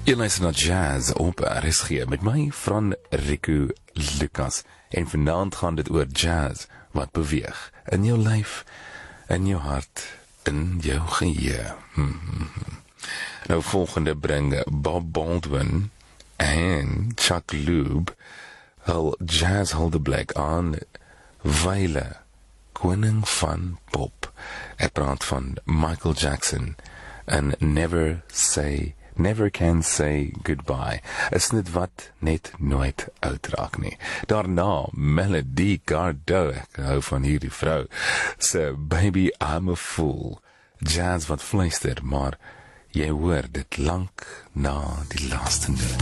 Jy luister na Jazz op RSG met my van Rico Lucas en vanaand gaan dit oor jazz wat beweeg in jou lyf, in jou hart, in jou geheue. Nou volgende bring Bob Baldwin en Chuck Lube hul Jazz Huldeblek aan wyle koning van pop. Ek praat van Michael Jackson en Never Can Say Goodbye, is net wat net nooit uitraak nie. Daarna Melody Gardot, ek hou van hierdie vrou, so Baby I'm a Fool, jazz wat fluister, maar jy hoor dit lank na die laaste noot.